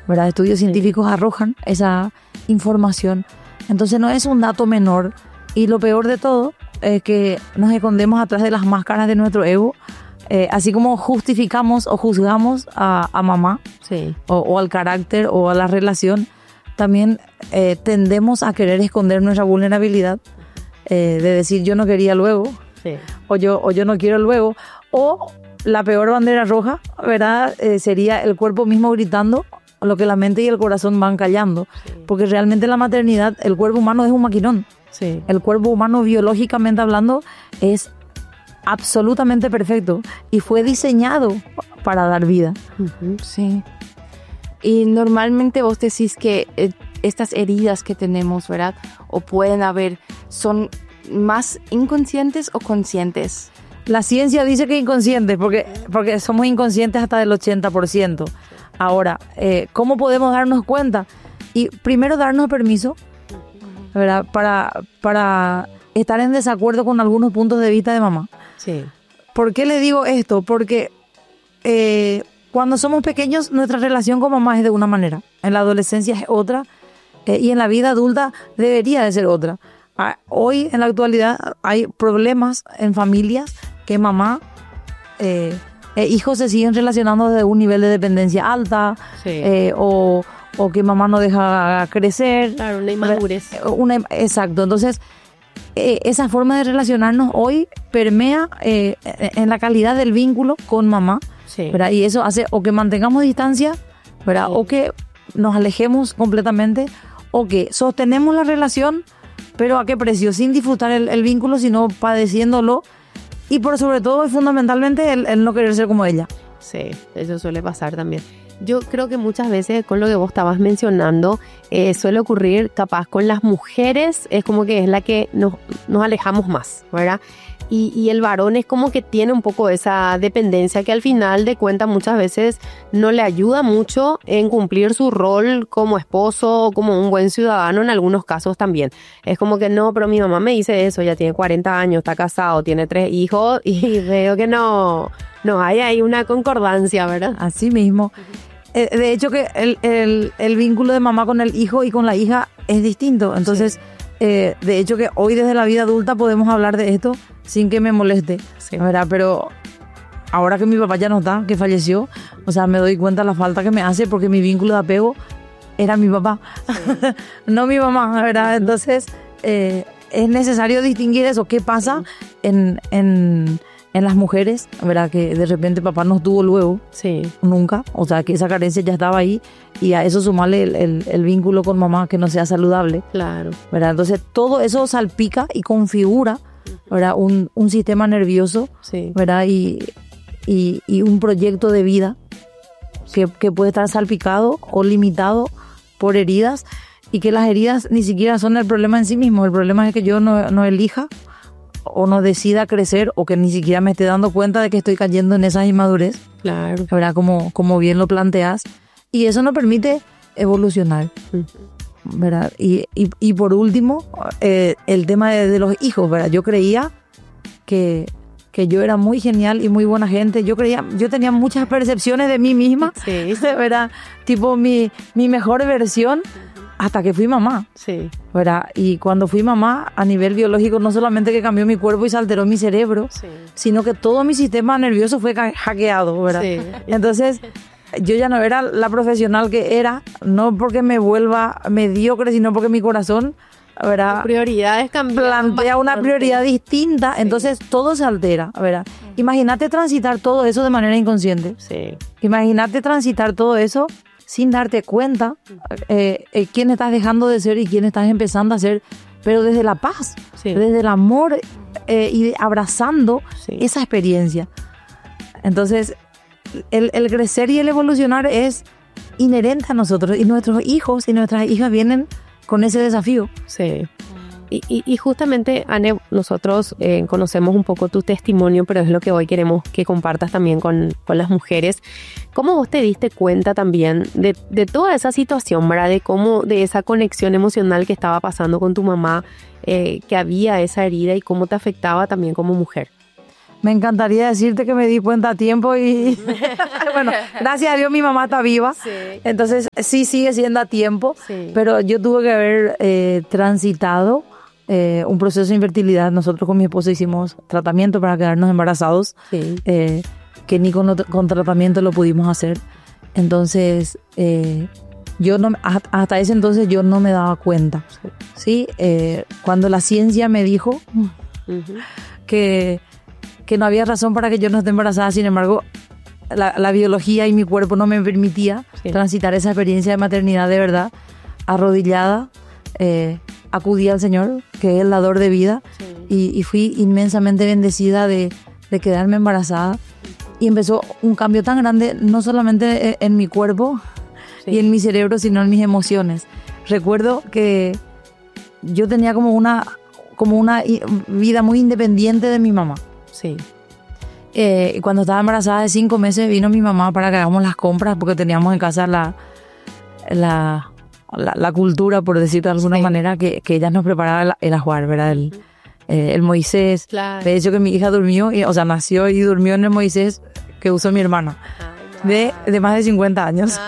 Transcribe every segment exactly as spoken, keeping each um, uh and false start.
¿verdad? Estudios Sí. científicos arrojan esa información. Entonces no es un dato menor. Y lo peor de todo es que nos escondemos atrás de las máscaras de nuestro ego. Eh, así como justificamos o juzgamos a, a mamá Sí. o, o al carácter o a la relación, también eh, tendemos a querer esconder nuestra vulnerabilidad, eh, de decir yo no quería luego, Sí. o yo, o yo no quiero luego, o la peor bandera roja, ¿verdad? Eh, sería el cuerpo mismo gritando lo que la mente y el corazón van callando, Sí. porque realmente la maternidad, el cuerpo humano es un maquinón, Sí. el cuerpo humano biológicamente hablando es absolutamente perfecto y fue diseñado para dar vida. Ujú. Sí. Y normalmente vos decís que eh, estas heridas que tenemos, ¿verdad? O pueden haber, ¿son más inconscientes o conscientes? La ciencia dice que inconsciente, porque, porque somos inconscientes hasta del ochenta por ciento. Ahora, eh, ¿cómo podemos darnos cuenta? Y primero darnos permiso, ¿verdad? Para, para estar en desacuerdo con algunos puntos de vista de mamá. Sí. ¿Por qué le digo esto? Porque eh, cuando somos pequeños nuestra relación con mamá es de una manera, en la adolescencia es otra, eh, y en la vida adulta debería de ser otra. Ah, hoy en la actualidad hay problemas en familias que mamá eh, e hijos se siguen relacionando desde un nivel de dependencia alta, Sí. eh, o, o que mamá no deja crecer. Claro, una inmadurez. Una, exacto, entonces eh, esa forma de relacionarnos hoy permea eh, en la calidad del vínculo con mamá, Sí. ¿verdad? Y eso hace o que mantengamos distancia, ¿verdad? Sí. O que nos alejemos completamente, o que sostenemos la relación, pero ¿a qué precio? Sin disfrutar el, el vínculo, sino padeciéndolo, y por sobre todo y fundamentalmente el, el no querer ser como ella. Sí, eso suele pasar también. Yo creo que muchas veces con lo que vos estabas mencionando, eh, suele ocurrir capaz con las mujeres, es como que es la que nos, nos alejamos más, ¿verdad? Y, y el varón es como que tiene un poco esa dependencia que al final de cuentas muchas veces no le ayuda mucho en cumplir su rol como esposo o como un buen ciudadano en algunos casos también. Es como que no, pero mi mamá me dice eso, ya tiene cuarenta años, está casado, tiene tres hijos y veo que no, no hay ahí una concordancia, ¿verdad? Así mismo. Eh, de hecho que el, el, el vínculo de mamá con el hijo y con la hija es distinto. Entonces, sí. eh, de hecho que hoy desde la vida adulta podemos hablar de esto sin que me moleste, Sí. ¿verdad? Pero ahora que mi papá ya no está, que falleció, o sea, me doy cuenta de la falta que me hace porque mi vínculo de apego era mi papá, sí. no mi mamá, ¿verdad? Entonces, eh, es necesario distinguir eso. ¿Qué pasa en... en en las mujeres, ¿verdad? Que de repente papá no tuvo luego, Sí. nunca, o sea, que esa carencia ya estaba ahí, y a eso sumarle el, el, el vínculo con mamá que no sea saludable, Claro. ¿verdad? Entonces todo eso salpica y configura, ¿verdad? Un, un sistema nervioso, Sí. ¿verdad? Y, y, y un proyecto de vida que, que puede estar salpicado o limitado por heridas, y que las heridas ni siquiera son el problema en sí mismo. El problema es que yo no, no elija o no decida crecer, o que ni siquiera me esté dando cuenta de que estoy cayendo en esa inmadurez, Claro. ¿verdad? Como, como bien lo planteas. Y eso no permite evolucionar, ¿verdad? Y, y, y por último, eh, el tema de, de los hijos, ¿verdad? Yo creía que, que yo era muy genial y muy buena gente. Yo creía, yo tenía muchas percepciones de mí misma, Sí. ¿verdad? Tipo mi, mi mejor versión, hasta que fui mamá, Sí. ¿verdad? Y cuando fui mamá, a nivel biológico, no solamente que cambió mi cuerpo y se alteró mi cerebro, Sí. sino que todo mi sistema nervioso fue ca- hackeado, ¿verdad? Sí. Entonces, yo ya no era la profesional que era, no porque me vuelva mediocre, sino porque mi corazón, ¿verdad? Prioridades cambian. Plantea una bastante. prioridad distinta, Sí. entonces todo se altera, ¿verdad? Imagínate transitar todo eso de manera inconsciente. Sí. Imagínate transitar todo eso sin darte cuenta eh, eh, quién estás dejando de ser y quién estás empezando a ser, pero desde la paz, Sí. desde el amor, eh, y de- abrazando Sí. esa experiencia. Entonces, el, el crecer y el evolucionar es inherente a nosotros, y nuestros hijos y nuestras hijas vienen con ese desafío. Sí. Y, y, y justamente, Anne, nosotros eh, conocemos un poco tu testimonio, pero es lo que hoy queremos que compartas también con, con las mujeres. ¿Cómo vos te diste cuenta también de, de toda esa situación, ¿verdad? De cómo, de esa conexión emocional que estaba pasando con tu mamá, eh, que había esa herida y cómo te afectaba también como mujer? Me encantaría decirte que me di cuenta a tiempo y bueno, gracias a Dios mi mamá está viva, Sí. entonces sí sigue siendo a tiempo, Sí. pero yo tuve que haber eh, transitado eh, un proceso de infertilidad. Nosotros con mi esposo hicimos tratamiento para quedarnos embarazados, Sí. eh, que ni con, otro- con tratamiento lo pudimos hacer. Entonces, eh, yo no, hasta ese entonces yo no me daba cuenta, ¿sí? Eh, cuando la ciencia me dijo Ujú. que, que no había razón para que yo no esté embarazada, sin embargo, la, la biología y mi cuerpo no me permitía Sí. transitar esa experiencia de maternidad de verdad, arrodillada, eh, acudí al Señor, que es el dador de vida, Sí. y, y fui inmensamente bendecida de, de quedarme embarazada. Y empezó un cambio tan grande, no solamente en, en mi cuerpo Sí. y en mi cerebro, sino en mis emociones. Recuerdo que yo tenía como una, como una i- vida muy independiente de mi mamá. Sí. Eh, y cuando estaba embarazada de cinco meses vino mi mamá para que hagamos las compras porque teníamos en casa la, la, la, la cultura, por decirlo de alguna Sí. manera, que, que ella nos preparaba el, el ajuar, ¿verdad? El, eh, el Moisés. Claro. De hecho que mi hija durmió, y, o sea, nació y durmió en el Moisés que usó mi hermana. De, de más de cincuenta años.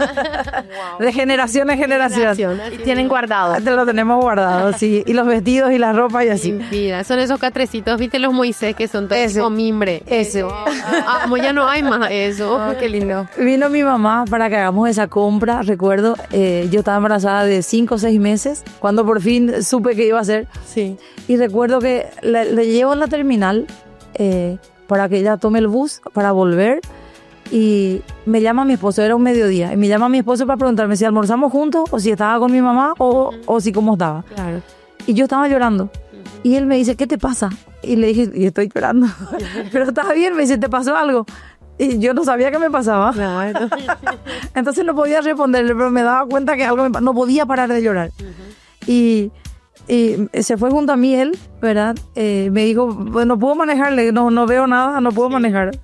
De generación en generación. Y tienen guardado. Te lo tenemos guardado, sí. Y los vestidos y la ropa y así. Mira, son esos catrecitos, ¿viste los Moisés que son todos Ese. como mimbre? Ese. Ah, como ya no hay más eso. Oh, qué lindo. Vino mi mamá para que hagamos esa compra. Recuerdo, eh, yo estaba embarazada de cinco o seis meses, cuando por fin supe que iba a hacer. Sí. Y recuerdo que le, le llevo a la terminal eh, para que ella tome el bus para volver. Y me llama mi esposo, era un mediodía, y me llama mi esposo para preguntarme si almorzamos juntos o si estaba con mi mamá o, o si cómo estaba. Claro. Y yo estaba llorando. Y él me dice, ¿qué te pasa? Y le dije, y estoy llorando. Pero estás bien, me dice, ¿te pasó algo? Y yo no sabía qué me pasaba. Claro. Entonces no podía responderle, pero me daba cuenta que algo me pa- no podía parar de llorar. Y, y se fue junto a mí él, ¿verdad? Eh, me dijo, bueno, no puedo manejarle, no, no veo nada, no puedo manejar.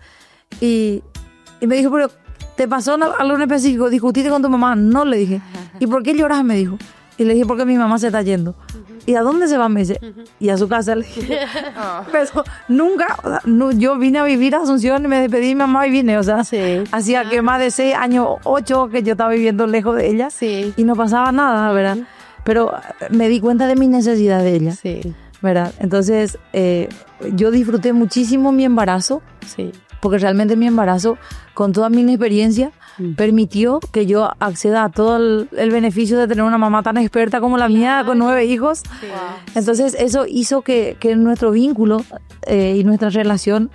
Y, y me dijo, pero ¿te pasó na- algo en específico? ¿Discutiste con tu mamá? No, le dije. ¿Y por qué lloras? Me dijo. Y le dije, porque mi mamá se está yendo. ¿Y a dónde se va? Me dice, y a su casa. Le dije, pero nunca, o sea, no, yo vine a vivir a Asunción y me despedí de mi mamá y vine, o sea, Sí. hacía que más de seis años, ocho, que yo estaba viviendo lejos de ella. Sí. Y no pasaba nada, ¿verdad? Pero me di cuenta de mi necesidad de ella, Sí. ¿verdad? Entonces, eh, yo disfruté muchísimo mi embarazo, Sí. porque realmente mi embarazo, con toda mi inexperiencia, Mm. permitió que yo acceda a todo el, el beneficio de tener una mamá tan experta como la mía, con nueve hijos. Entonces, eso hizo que, que nuestro vínculo eh, y nuestra relación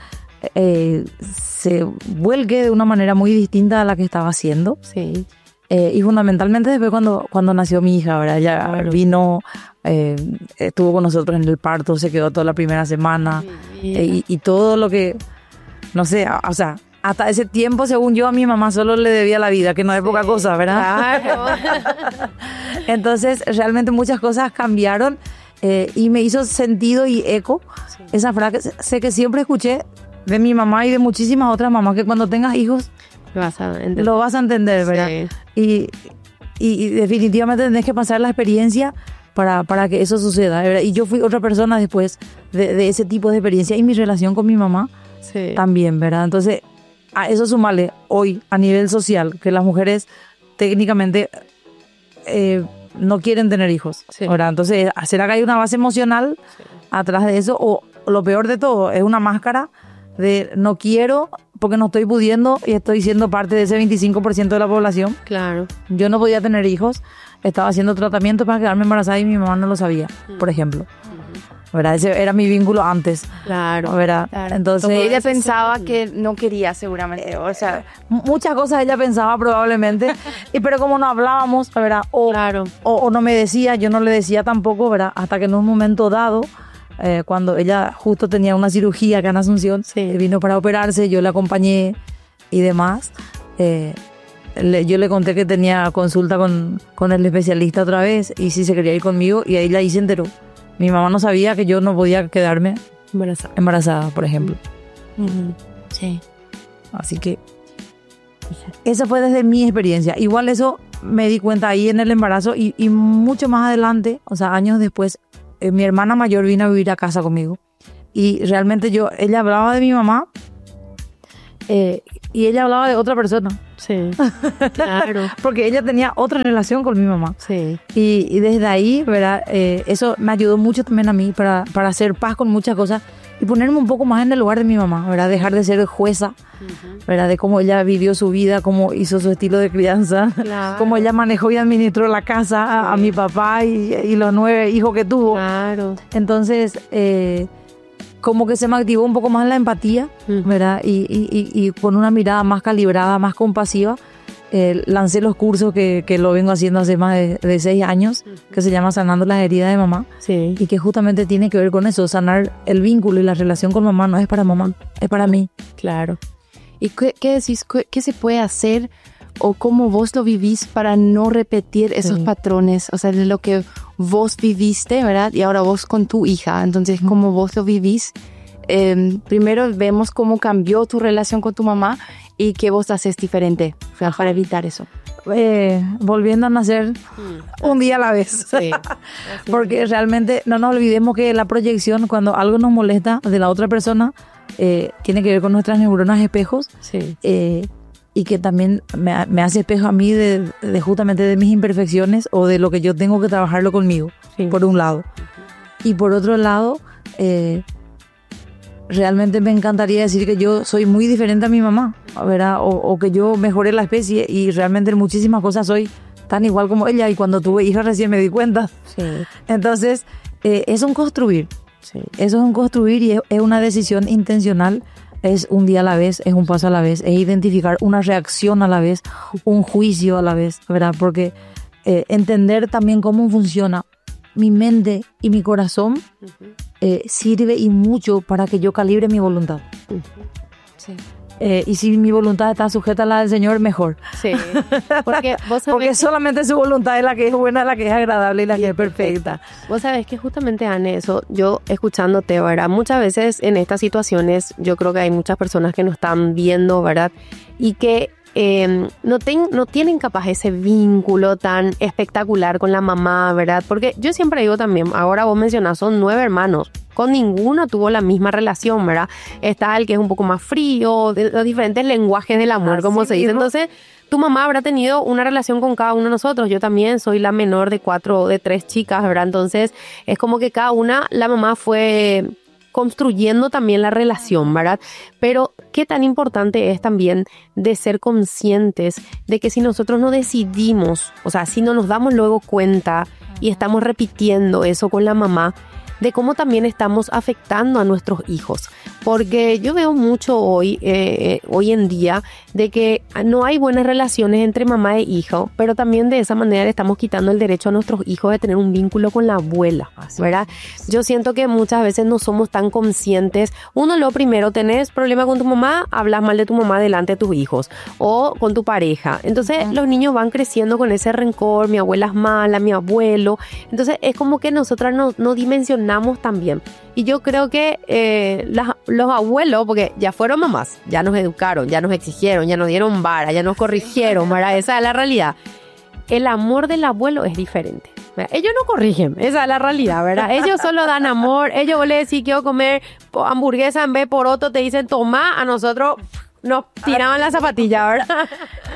eh, se vuelque de una manera muy distinta a la que estaba haciendo. Sí. Eh, y fundamentalmente después cuando, cuando nació mi hija, ¿verdad? Ella vino, eh, estuvo con nosotros en el parto, se quedó toda la primera semana, eh, y, y todo lo que, no sé, a- o sea, hasta ese tiempo, según yo, a mi mamá solo le debía la vida, que no es poca cosa, ¿verdad? Claro. Entonces, realmente muchas cosas cambiaron, eh, y me hizo sentido y eco Sí. esa frase, sé que siempre escuché de mi mamá y de muchísimas otras mamás, que cuando tengas hijos Lo vas a entender. lo vas a entender, ¿verdad? Sí. Y, y, y definitivamente tenés que pasar la experiencia para, para que eso suceda, ¿verdad? Y yo fui otra persona después de, de ese tipo de experiencia, y mi relación con mi mamá Sí. también, ¿verdad? Entonces, a eso sumarle hoy a nivel social, que las mujeres técnicamente eh, no quieren tener hijos, Sí. ¿verdad? Entonces, ¿será que hay una base emocional atrás de eso? O lo peor de todo, es una máscara de no quiero porque no estoy pudiendo y estoy siendo parte de ese veinticinco por ciento de la población. Claro. Yo no podía tener hijos, estaba haciendo tratamiento para quedarme embarazada y mi mamá no lo sabía, por ejemplo. ¿Verdad? Ese era mi vínculo antes, Claro. ¿verdad? Claro. Entonces, Ella pensaba que no quería seguramente, o sea, M- muchas cosas ella pensaba probablemente, y pero como no hablábamos, ¿verdad? O, Claro. o, o no me decía, yo no le decía tampoco, ¿verdad? Hasta que en un momento dado, eh, cuando ella justo tenía una cirugía acá en Asunción, Sí. eh, vino para operarse, yo la acompañé y demás. eh, le- yo le conté que tenía consulta con, con el especialista otra vez y si se quería ir conmigo, y ahí la ahí se enteró. Mi mamá no sabía que yo no podía quedarme Embarazada. embarazada, por ejemplo. sí. Así que esa fue desde mi experiencia. Igual eso me di cuenta ahí en el embarazo, y, y mucho más adelante, o sea, años después, eh, mi hermana mayor vino a vivir a casa conmigo. y realmente yo, ella hablaba de mi mamá eh, y ella hablaba de otra persona. Sí, claro. Porque ella tenía otra relación con mi mamá. Sí. Y, y desde ahí, ¿verdad? Eh, eso me ayudó mucho también a mí para, para hacer paz con muchas cosas y ponerme un poco más en el lugar de mi mamá, ¿verdad? Dejar de ser jueza, uh-huh. ¿verdad? De cómo ella vivió su vida, cómo hizo su estilo de crianza, claro. cómo ella manejó y administró la casa sí. a, a mi papá y, y los nueve hijos que tuvo. Claro. Entonces, eh, como que se me activó un poco más la empatía, uh-huh. ¿verdad? Y, y, y, y con una mirada más calibrada, más compasiva, eh, lancé los cursos que, que lo vengo haciendo hace más de, de seis años, uh-huh. que se llama Sanando las heridas de mamá, sí. y que justamente tiene que ver con eso, sanar el vínculo y la relación con mamá no es para mamá, es para mí. Claro. ¿Y qué, qué decís? ¿Qué, qué se puede hacer o cómo vos lo vivís para no repetir esos sí. patrones? O sea, de lo que vos viviste, ¿verdad? Y ahora vos con tu hija. Entonces, uh-huh. ¿cómo vos lo vivís? Eh, primero vemos cómo cambió tu relación con tu mamá y qué vos haces diferente para evitar eso. Eh, volviendo a nacer mm. un día a la vez. Sí. Porque realmente no nos olvidemos que la proyección, cuando algo nos molesta de la otra persona, eh, tiene que ver con nuestras neuronas espejos. Sí. Eh, y que también me, me hace espejo a mí de, de justamente de mis imperfecciones o de lo que yo tengo que trabajarlo conmigo, sí. por un lado. Y por otro lado, eh, realmente me encantaría decir que yo soy muy diferente a mi mamá, ¿verdad? O, o que yo mejoré la especie y realmente en muchísimas cosas soy tan igual como ella, y cuando tuve hijas recién me di cuenta. Sí. Entonces, eh, es un construir. Sí. Eso es un construir y es, es una decisión intencional. Es un día a la vez, es un paso a la vez, es identificar una reacción a la vez, un juicio a la vez, ¿verdad? Porque eh, entender también cómo funciona mi mente y mi corazón uh-huh. eh, sirve y mucho para que yo calibre mi voluntad. Uh-huh. Sí. Eh, y si mi voluntad está sujeta a la del Señor, mejor. Sí. Porque, vos sabés Porque que... solamente su voluntad es la que es buena, la que es agradable y la que es perfecta. Vos sabés que justamente, Anne, eso, yo escuchándote, ¿verdad? Muchas veces en estas situaciones, yo creo que hay muchas personas que nos están viendo, ¿verdad? Y que eh, no, ten, no tienen capaz ese vínculo tan espectacular con la mamá, ¿verdad? Porque yo siempre digo también, ahora vos mencionás, son nueve hermanos. Con ninguno tuvo la misma relación, ¿verdad? Está el que es un poco más frío, de los diferentes lenguajes del amor, Así como se dice. mismo. Entonces, tu mamá habrá tenido una relación con cada uno de nosotros. Yo también soy la menor de cuatro, de tres chicas, ¿verdad? Entonces, es como que cada una, la mamá fue construyendo también la relación, ¿verdad? Pero qué tan importante es también de ser conscientes de que si nosotros no decidimos, o sea, si no nos damos luego cuenta y estamos repitiendo eso con la mamá, de cómo también estamos afectando a nuestros hijos. Porque yo veo mucho hoy, eh, hoy en día, de que no hay buenas relaciones entre mamá e hijo, pero también de esa manera le estamos quitando el derecho a nuestros hijos de tener un vínculo con la abuela, ¿verdad? Yo siento que muchas veces no somos tan conscientes. Uno, lo primero, tenés problema con tu mamá, hablas mal de tu mamá delante de tus hijos, o con tu pareja. Entonces, uh-huh. los niños van creciendo con ese rencor, mi abuela es mala, mi abuelo. Entonces, es como que nosotras no, no dimensionamos también. Y yo creo que eh, las, los abuelos, porque ya fueron mamás, ya nos educaron, ya nos exigieron, ya nos dieron vara, ya nos corrigieron, ¿verdad? Esa es la realidad. El amor del abuelo es diferente, ¿verdad? Ellos no corrigen, esa es la realidad, ¿verdad? Ellos solo dan amor. Ellos vos le decís, quiero comer hamburguesa en vez por otro, te dicen, toma, a nosotros nos tiraban la zapatilla, ¿verdad?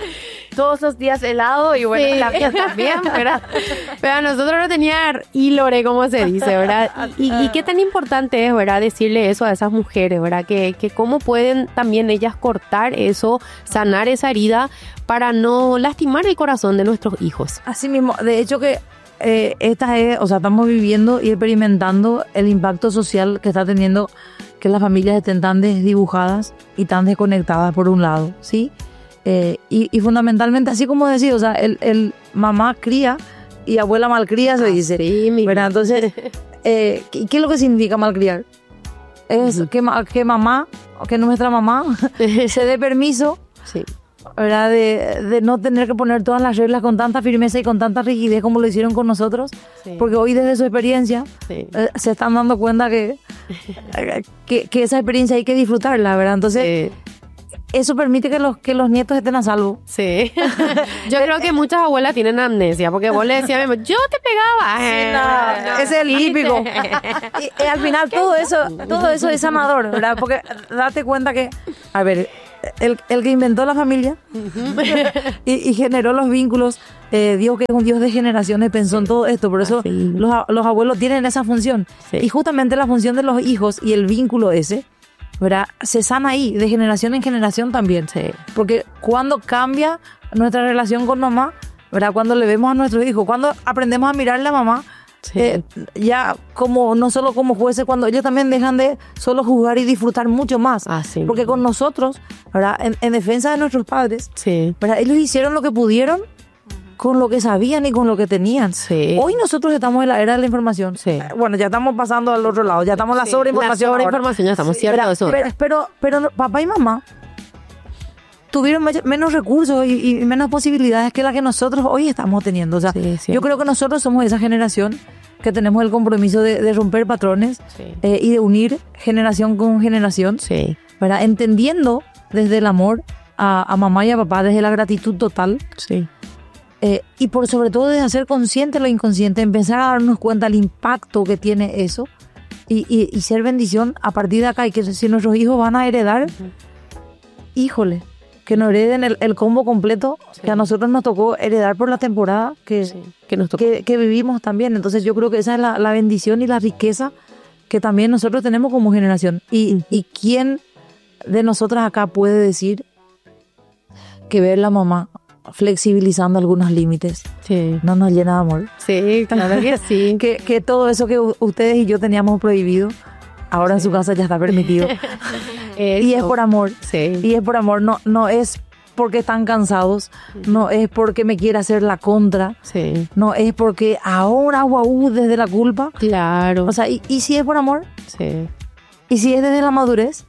Todos los días helado y bueno, sí. la mía también, ¿verdad? Pero a nosotros no tenía hílore, como se dice, ¿verdad? Y, y, y qué tan importante es, ¿verdad? Decirle eso a esas mujeres, ¿verdad? Que, que cómo pueden también ellas cortar eso, sanar esa herida para no lastimar el corazón de nuestros hijos. Así mismo, de hecho que eh, esta es, o sea, estamos viviendo y experimentando el impacto social que está teniendo que las familias estén tan desdibujadas y tan desconectadas por un lado, ¿sí? Eh, y, y fundamentalmente, así como decía, o sea, el, el mamá cría y abuela malcría, se dice. Sí, ¿verdad? Entonces, eh, ¿qué, ¿qué es lo que significa malcriar? Es uh-huh. que, que mamá, que nuestra mamá se dé permiso, sí. ¿verdad? De, de no tener que poner todas las reglas con tanta firmeza y con tanta rigidez como lo hicieron con nosotros, sí. porque hoy desde su experiencia sí. eh, se están dando cuenta que, que, que esa experiencia hay que disfrutarla, ¿verdad? Entonces, sí. eso permite que los, que los nietos estén a salvo. Sí. Yo creo que muchas abuelas tienen amnesia, porque vos le decías, yo te pegaba. Sí, no, no, ese es el típico. Y, y al final todo eso, todo eso es sanador, ¿verdad? Porque date cuenta que, a ver, el, el que inventó la familia y, y generó los vínculos, eh, Dios que es un Dios de generaciones, pensó en todo esto. Por eso los, los abuelos tienen esa función. Sí. Y justamente la función de los hijos y el vínculo ese, ¿verdad? Se sana ahí, de generación en generación también. Sí. Porque cuando cambia nuestra relación con mamá, ¿verdad? Cuando le vemos a nuestros hijos, cuando aprendemos a mirarle a mamá, sí. eh, ya como no solo como jueces, cuando ellos también dejan de solo jugar y disfrutar mucho más. Ah, sí. Porque con nosotros, ¿verdad? En, en defensa de nuestros padres, sí. ¿verdad? Ellos hicieron lo que pudieron con lo que sabían y con lo que tenían. Sí. Hoy nosotros estamos en la era de la información. Sí. Bueno, ya estamos pasando al otro lado, ya estamos en la sí. sobreinformación. La sobreinformación, ya estamos ciertos de eso. Pero, pero, pero papá y mamá tuvieron me- menos recursos y, y menos posibilidades que las que nosotros hoy estamos teniendo. O sea, sí, sí. yo creo que nosotros somos esa generación que tenemos el compromiso de, de romper patrones sí. eh, y de unir generación con generación, sí. ¿verdad? Entendiendo desde el amor a, a mamá y a papá, desde la gratitud total. Sí. Eh, y por sobre todo de hacer consciente lo inconsciente, empezar a darnos cuenta del impacto que tiene eso y, y, y ser bendición a partir de acá. Y que si nuestros hijos van a heredar, uh-huh. híjole, que nos hereden el, el combo completo sí. que a nosotros nos tocó heredar por la temporada que, sí. que, nos tocó. Que, que vivimos también. Entonces yo creo que esa es la, la bendición y la riqueza que también nosotros tenemos como generación. Y, uh-huh. y quién de nosotras acá puede decir que ver la mamá flexibilizando algunos límites, sí. no nos llena de amor. Sí, claro que sí. que, que todo eso que u- ustedes y yo teníamos prohibido, ahora sí. en su casa ya está permitido. Y es por amor. Sí. Y es por amor, no, no es porque están cansados, no es porque me quiere hacer la contra, sí. no es porque ahora guau desde la culpa. Claro. O sea, y, y si es por amor, sí. y si es desde la madurez,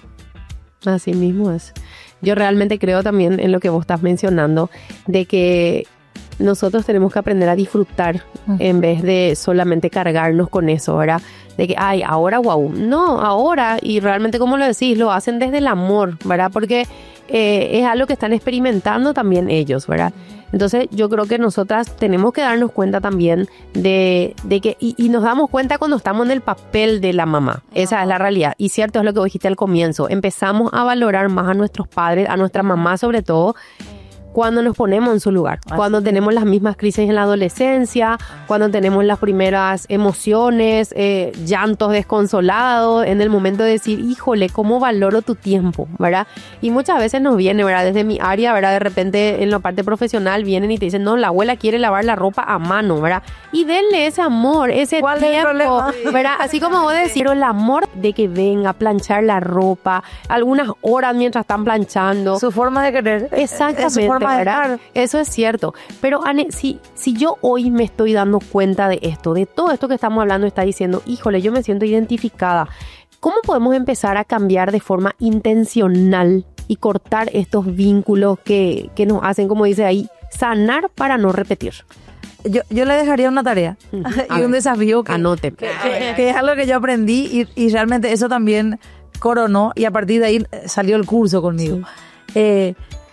sí. Así mismo es. Yo realmente creo también en lo que vos estás mencionando, de que nosotros tenemos que aprender a disfrutar uh-huh. en vez de solamente cargarnos con eso, ¿verdad? De que, ay, ahora, wow. No, ahora, y realmente, como lo decís, lo hacen desde el amor, ¿verdad? Porque eh, es algo que están experimentando también ellos, ¿verdad? Entonces, yo creo que nosotras tenemos que darnos cuenta también de, de que, y, y nos damos cuenta cuando estamos en el papel de la mamá. Esa es la realidad. Y cierto, es lo que vos dijiste al comienzo. Empezamos a valorar más a nuestros padres, a nuestra mamá sobre todo, cuando nos ponemos en su lugar, así cuando tenemos las mismas crisis en la adolescencia, cuando tenemos las primeras emociones, eh, llantos desconsolados, en el momento de decir, híjole, ¿cómo valoro tu tiempo? ¿Verdad? Y muchas veces nos viene, ¿verdad? Desde mi área, ¿verdad? De repente en la parte profesional vienen y te dicen, no, la abuela quiere lavar la ropa a mano, ¿verdad? Y denle ese amor, ese ¿Cuál tiempo, ¿verdad? Así como vos decís, el amor de que venga a planchar la ropa, algunas horas mientras están planchando. Su forma de querer. Exactamente. ¿Verdad? Eso es cierto. Pero, Anne, si, si yo hoy me estoy dando cuenta de esto, de todo esto que estamos hablando, está diciendo, híjole, yo me siento identificada, ¿cómo podemos empezar a cambiar de forma intencional y cortar estos vínculos que, que nos hacen, como dice ahí, sanar para no repetir? Yo, yo le dejaría una tarea uh-huh. y ver, un desafío que, anote. Que, que, que es algo que yo aprendí y, y realmente eso también coronó y a partir de ahí salió el curso conmigo. Sí. Eh,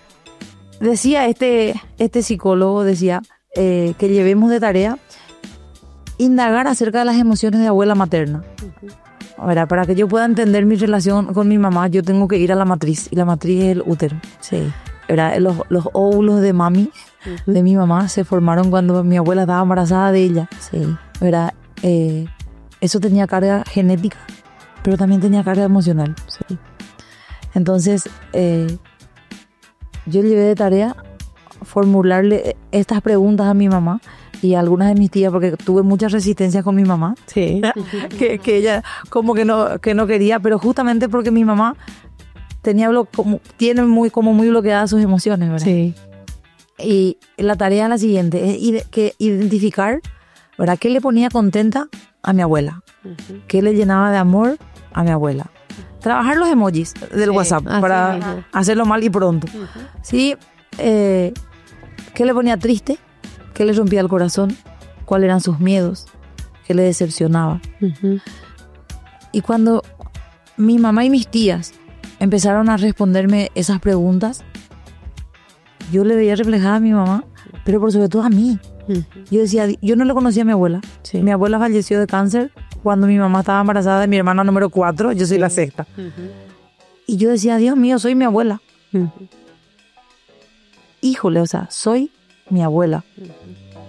Decía este, este psicólogo, decía eh, que llevemos de tarea indagar acerca de las emociones de abuela materna. Uh-huh. ¿Verdad? Para que yo pueda entender mi relación con mi mamá, yo tengo que ir a la matriz, y la matriz es el útero. Sí. ¿Verdad? Los, los óvulos de mami, uh-huh. de mi mamá, se formaron cuando mi abuela estaba embarazada de ella. Sí. ¿Verdad? Eh, eso tenía carga genética, pero también tenía carga emocional. Sí. Entonces, eh, yo llevé de tarea formularle estas preguntas a mi mamá y a algunas de mis tías, porque tuve muchas resistencias con mi mamá. Sí. que, que ella como que no, que no quería, pero justamente porque mi mamá tenía blo- como, tiene muy, como muy bloqueadas sus emociones, ¿verdad? Sí. Y la tarea es la siguiente, es ide- que identificar, ¿verdad? ¿Qué le ponía contenta a mi abuela? Uh-huh. ¿Qué le llenaba de amor a mi abuela? Trabajar los emojis del sí, WhatsApp para mismo. Hacerlo mal y pronto. Uh-huh. Sí, eh, ¿qué le ponía triste? ¿Qué le rompía el corazón? ¿Cuáles eran sus miedos? ¿Qué le decepcionaba? Uh-huh. Y cuando mi mamá y mis tías empezaron a responderme esas preguntas, yo le veía reflejada a mi mamá, pero por sobre todo a mí. Uh-huh. Yo decía, yo no le conocía a mi abuela. Sí. Mi abuela falleció de cáncer cuando mi mamá estaba embarazada de mi hermana número cuatro, yo soy uh-huh. la sexta. Uh-huh. Y yo decía, Dios mío, soy mi abuela. Uh-huh. Híjole, o sea, soy mi abuela. Uh-huh.